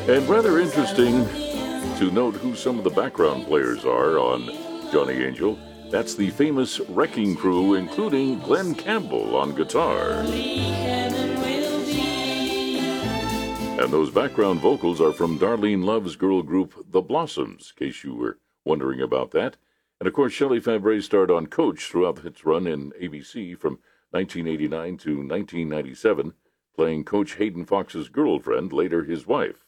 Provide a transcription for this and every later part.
And rather interesting to note who some of the background players are on Johnny Angel. That's the famous Wrecking Crew, including Glenn Campbell on guitar. And those background vocals are from Darlene Love's girl group, The Blossoms, in case you were wondering about that. And, of course, Shelley Fabares starred on Coach throughout its run in ABC from 1989 to 1997, playing Coach Hayden Fox's girlfriend, later his wife.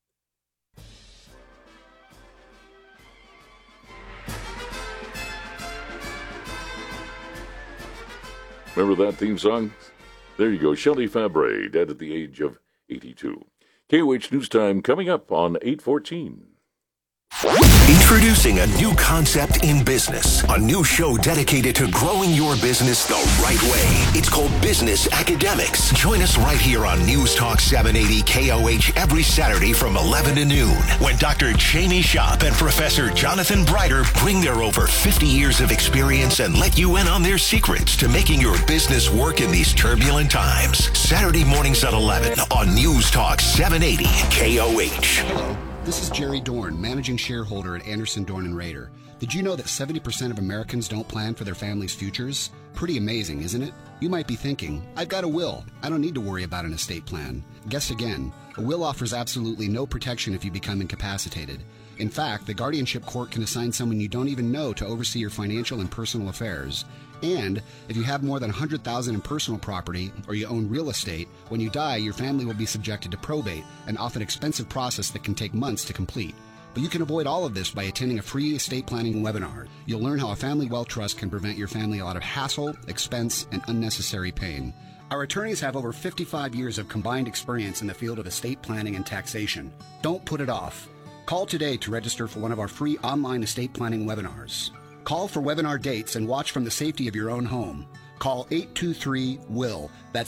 Remember that theme song? There you go, Shelley Fabares, dead at the age of 82. KOH News Time coming up on 8:14. Introducing a new concept in business, a new show dedicated to growing your business the right way. It's called Business Academics. Join us right here on News Talk 780 KOH every Saturday from 11 to noon when Dr. Jamie Shop and Professor Jonathan Brighter bring their over 50 years of experience and let you in on their secrets to making your business work in these turbulent times. Saturday mornings at 11 on News Talk 780 KOH. Hello. This is Jerry Dorn, managing shareholder at Anderson, Dorn & Rader. Did you know that 70% of Americans don't plan for their family's futures? Pretty amazing, isn't it? You might be thinking, I've got a will. I don't need to worry about an estate plan. Guess again. A will offers absolutely no protection if you become incapacitated. In fact, the guardianship court can assign someone you don't even know to oversee your financial and personal affairs. And if you have more than $100,000 in personal property or you own real estate, when you die, your family will be subjected to probate, an often expensive process that can take months to complete. But you can avoid all of this by attending a free estate planning webinar. You'll learn how a family wealth trust can prevent your family a lot of hassle, expense, and unnecessary pain. Our attorneys have over 55 years of combined experience in the field of estate planning and taxation. Don't put it off. Call today to register for one of our free online estate planning webinars. Call for webinar dates and watch from the safety of your own home. Call 823-WILL, that's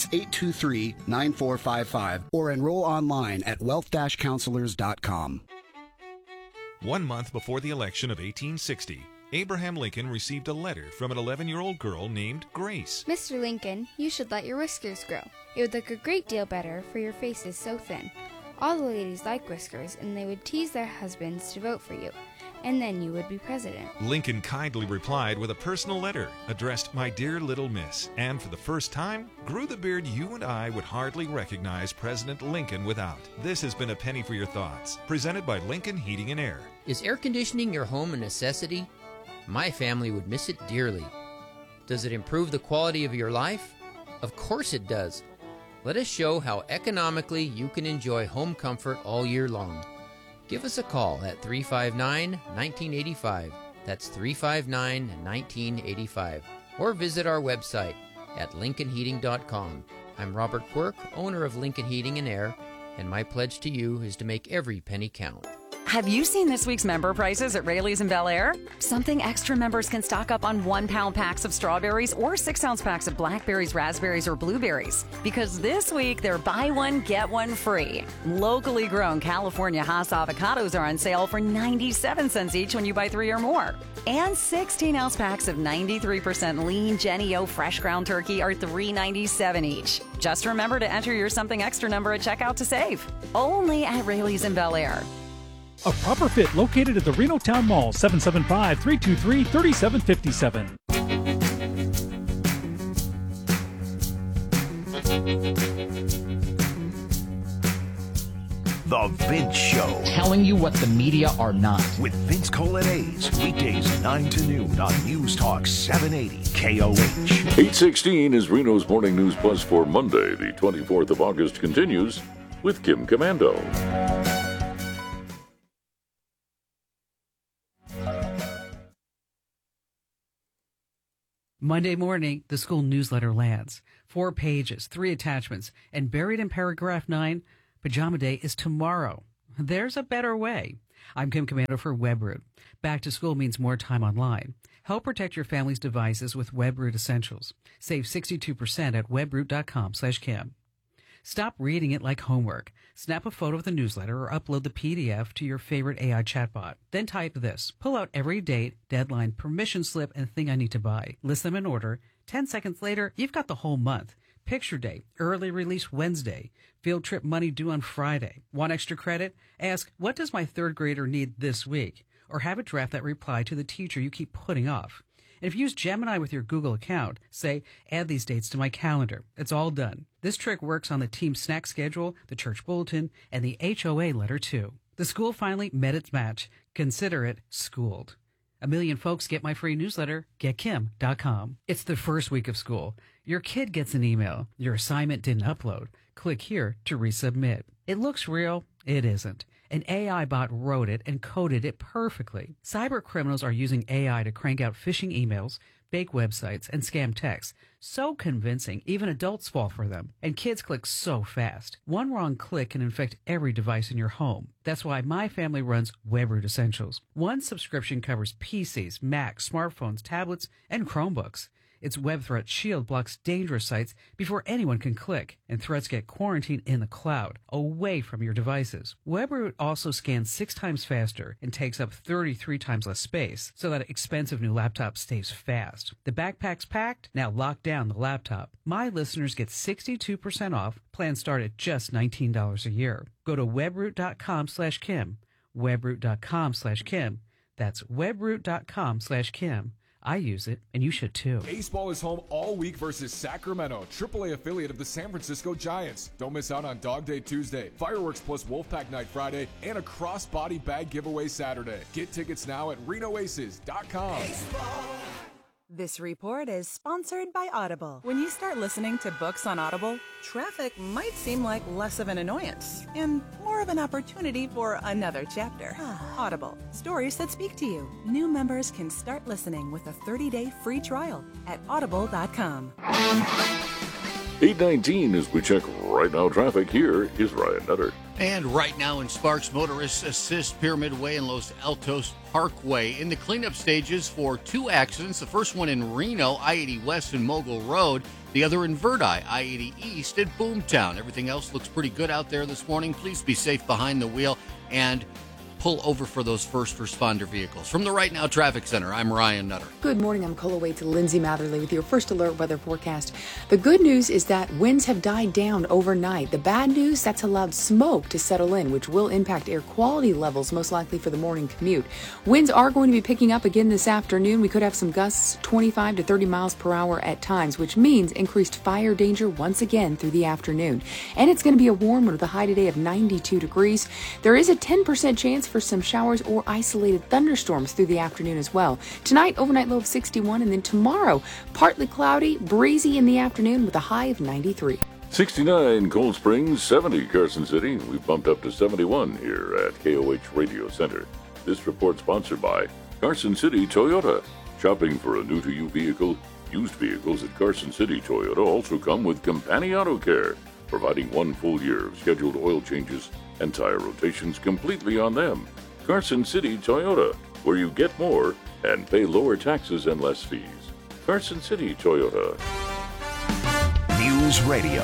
823-9455, or enroll online at wealth-counselors.com. 1 month before the election of 1860, Abraham Lincoln received a letter from an 11-year-old girl named Grace. Mr. Lincoln, you should let your whiskers grow. It would look a great deal better, for your face is so thin. All the ladies like whiskers, and they would tease their husbands to vote for you. And then you would be president. Lincoln kindly replied with a personal letter addressed, "My dear little miss," and for the first time grew the beard you and I would hardly recognize President Lincoln without. This has been a Penny for Your Thoughts, presented by Lincoln Heating and Air. Is air conditioning your home a necessity? My family would miss it dearly. Does it improve the quality of your life? Of course it does. Let us show how economically you can enjoy home comfort all year long. Give us a call at 359-1985. That's 359-1985. Or visit our website at lincolnheating.com. I'm Robert Quirk, owner of Lincoln Heating and Air, and my pledge to you is to make every penny count. Have you seen this week's member prices at Rayleigh's in Bel Air? Something extra members can stock up on 1-pound packs of strawberries or 6-ounce packs of blackberries, raspberries, or blueberries. Because this week, they're buy one, get one free. Locally grown California Hass avocados are on sale for 97 cents each when you buy 3 or more. And 16-ounce packs of 93% lean Jennie-O fresh ground turkey are $3.97 each. Just remember to enter your something extra number at checkout to save. Only at Rayleigh's in Bel Air. A Proper Fit located at the Reno Town Mall, 775-323-3757. The Vince Show. Telling you what the media are not. With Vince Colanese, weekdays 9 to noon on News Talk 780 KOH. 8:16 is Reno's Morning News Plus for Monday, the 24th of August, continues with Kim Commando. Monday morning, the school newsletter lands. 4 pages, 3 attachments, and buried in paragraph 9, Pajama Day is tomorrow. There's a better way. I'm Kim Commando for WebRoot. Back to school means more time online. Help protect your family's devices with WebRoot Essentials. Save 62% at webroot.com/Kim. Stop reading it like homework. Snap a photo of the newsletter or upload the PDF to your favorite AI chatbot. Then type this. Pull out every date, deadline, permission slip, and thing I need to buy. List them in order. 10 seconds later, you've got the whole month. Picture Day, early release Wednesday, field trip money due on Friday. Want extra credit? Ask, what does my third grader need this week? Or have it draft that reply to the teacher you keep putting off. And if you use Gemini with your Google account, say, add these dates to my calendar. It's all done. This trick works on the team snack schedule, the church bulletin, and the HOA letter too. The school finally met its match. Consider it schooled. 1 million folks get my free newsletter, getkim.com. It's the first week of school. Your kid gets an email. Your assignment didn't upload. Click here to resubmit. It looks real. It isn't. An AI bot wrote it and coded it perfectly. Cyber criminals are using AI to crank out phishing emails, fake websites, and scam texts. So convincing, even adults fall for them. And kids click so fast. One wrong click can infect every device in your home. That's why my family runs WebRoot Essentials. One subscription covers PCs, Macs, smartphones, tablets, and Chromebooks. Its Web Threat Shield blocks dangerous sites before anyone can click, and threats get quarantined in the cloud, away from your devices. WebRoot also scans 6 times faster and takes up 33 times less space, so that expensive new laptop stays fast. The backpack's packed, now lock down the laptop. My listeners get 62% off. Plans start at just $19 a year. Go to webroot.com/Kim, webroot.com/Kim. That's webroot.com/Kim. I use it, and you should too. Baseball is home all week versus Sacramento, AAA affiliate of the San Francisco Giants. Don't miss out on Dog Day Tuesday, Fireworks plus Wolfpack Night Friday, and a crossbody bag giveaway Saturday. Get tickets now at RenoAces.com. This report is sponsored by Audible. When you start listening to books on Audible, traffic might seem like less of an annoyance and more of an opportunity for another chapter. Audible, stories that speak to you. New members can start listening with a 30-day free trial at audible.com. 8:19 as we check right now traffic. Here is Ryan Nutter. And right now in Sparks, motorists assist Pyramid Way and Los Altos Parkway in the cleanup stages for 2 accidents. The first one in Reno, I-80 West and Mogul Road. The other in Verdi, I-80 East at Boomtown. Everything else looks pretty good out there this morning. Please be safe behind the wheel and pull over for those first responder vehicles. From the Right Now Traffic Center, I'm Ryan Nutter. Good morning. I'm Cola Wade to Lindsay Matherly with your first alert weather forecast. The good news is that winds have died down overnight. The bad news, that's allowed smoke to settle in, which will impact air quality levels, most likely for the morning commute. Winds are going to be picking up again this afternoon. We could have some gusts 25 to 30 miles per hour at times, which means increased fire danger once again through the afternoon. And it's going to be a warm one with a high today of 92 degrees. There is a 10% chance for some showers or isolated thunderstorms through the afternoon as well. Tonight, overnight low of 61, and then tomorrow, partly cloudy, breezy in the afternoon with a high of 93. 69 Cold Springs, 70 Carson City. We've bumped up to 71 here at KOH Radio Center. This report sponsored by Carson City Toyota. Shopping for a new-to-you vehicle? Used vehicles at Carson City Toyota also come with Compani Auto Care, providing 1 full year of scheduled oil changes and tire rotations completely on them. Carson City Toyota, where you get more and pay lower taxes and less fees. Carson City Toyota. News Radio,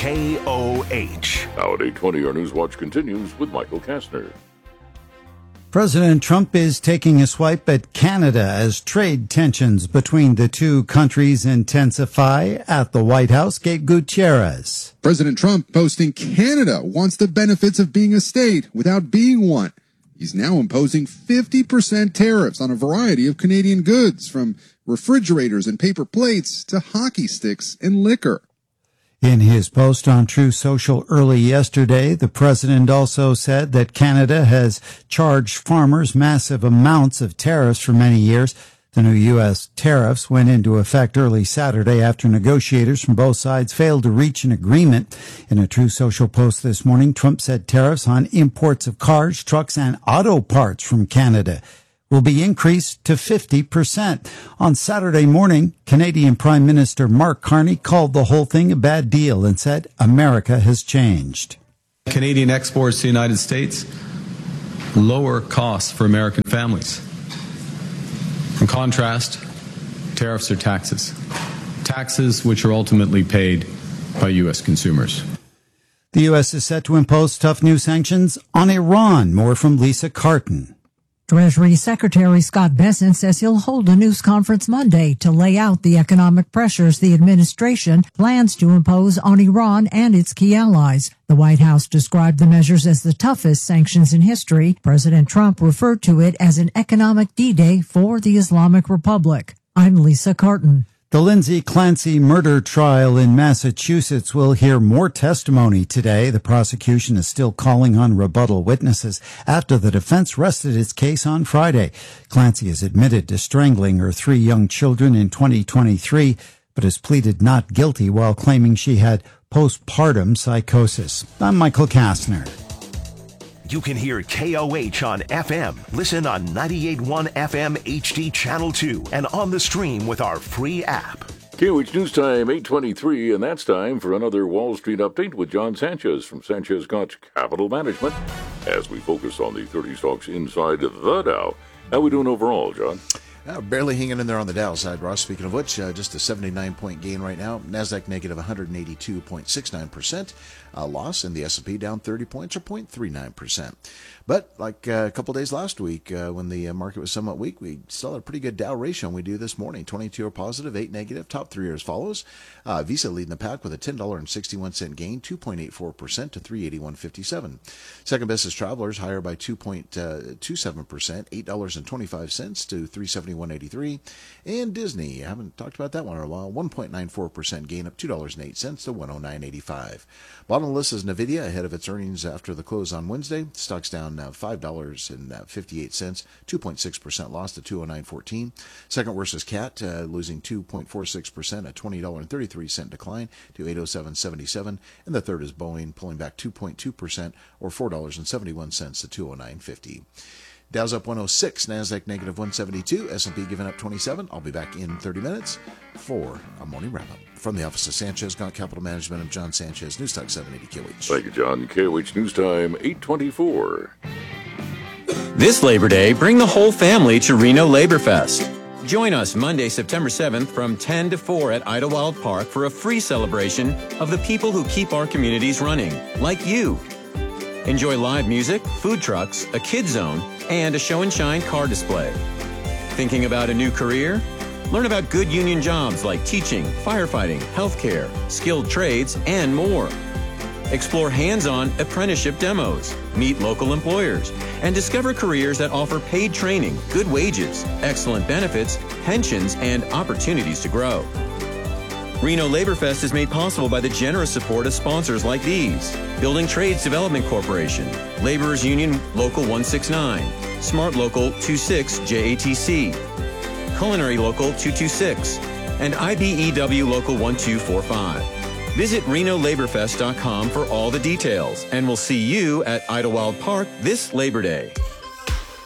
KOH. Now at 8:20, our News Watch continues with Michael Kastner. President Trump is taking a swipe at Canada as trade tensions between the two countries intensify. At the White House, Gabe Gutierrez. President Trump posting Canada wants the benefits of being a state without being one. He's now imposing 50% tariffs on a variety of Canadian goods, from refrigerators and paper plates to hockey sticks and liquor. In his post on Truth Social early yesterday, the president also said that Canada has charged farmers massive amounts of tariffs for many years. The new U.S. tariffs went into effect early Saturday after negotiators from both sides failed to reach an agreement. In a Truth Social post this morning, Trump said tariffs on imports of cars, trucks, and auto parts from Canada will be increased to 50%. On Saturday morning, Canadian Prime Minister Mark Carney called the whole thing a bad deal and said America has changed. Canadian exports to the United States, lower costs for American families. In contrast, tariffs are taxes. Taxes which are ultimately paid by U.S. consumers. The U.S. is set to impose tough new sanctions on Iran. More from Lisa Carton. Treasury Secretary Scott Bessent says he'll hold a news conference Monday to lay out the economic pressures the administration plans to impose on Iran and its key allies. The White House described the measures as the toughest sanctions in history. President Trump referred to it as an economic D-Day for the Islamic Republic. I'm Lisa Carton. The Lindsay Clancy murder trial in Massachusetts will hear more testimony today. The prosecution is still calling on rebuttal witnesses after the defense rested its case on Friday. Clancy has admitted to strangling her 3 young children in 2023, but has pleaded not guilty while claiming she had postpartum psychosis. I'm Michael Kastner. You can hear KOH on FM. Listen on 98.1 FM HD Channel 2 and on the stream with our free app. KOH News Time, 8:23, and that's time for another Wall Street update with John Sanchez from Sanchez Gotch Capital Management as we focus on the 30 stocks inside the Dow. How are we doing overall, John? Barely hanging in there on the Dow side, Ross. Speaking of which, just a 79-point gain right now. NASDAQ negative 182.69% loss, and the S&P down 30 points or 0.39%. But like a couple days last week, when the market was somewhat weak, we still had a pretty good Dow ratio, and we do this morning. 22 are positive, 8 negative. Top 3 are as follows. Visa leading the pack with a $10.61 gain, 2.84% to 381.57. Second best is Travelers, higher by 2.27%, $8.25 to 371.83. And Disney, I haven't talked about that one in a while, 1.94% gain, up $2.08 to 109.85. Bottom of the list is NVIDIA, ahead of its earnings after the close on Wednesday. Stock's down $5.58, 2.6% loss to 209.14. Second worst is CAT, losing 2.46%, a $20.33 decline to 807.77. And the third is Boeing, pulling back 2.2% or $4.71 to 209.50. Dow's up 106, NASDAQ negative 172, S&P giving up 27. I'll be back in 30 minutes for a morning wrap-up. From the office of Sanchez Gotch Capital Management, I'm John Sanchez, News Talk 780 KOH. Thank you, John. KOH News Time, 8:24. This Labor Day, bring the whole family to Reno Labor Fest. Join us Monday, September 7th from 10 to 4 at Idlewild Park for a free celebration of the people who keep our communities running, like you. Enjoy live music, food trucks, a kid zone, and a show and shine car display. Thinking about a new career? Learn about good union jobs like teaching, firefighting, healthcare, skilled trades, and more. Explore hands-on apprenticeship demos, meet local employers, and discover careers that offer paid training, good wages, excellent benefits, pensions, and opportunities to grow. Reno Labor Fest is made possible by the generous support of sponsors like these: Building Trades Development Corporation, Laborers Union Local 169, Smart Local 26 JATC, Culinary Local 226, and IBEW Local 1245. Visit RenoLaborFest.com for all the details, and we'll see you at Idlewild Park this Labor Day.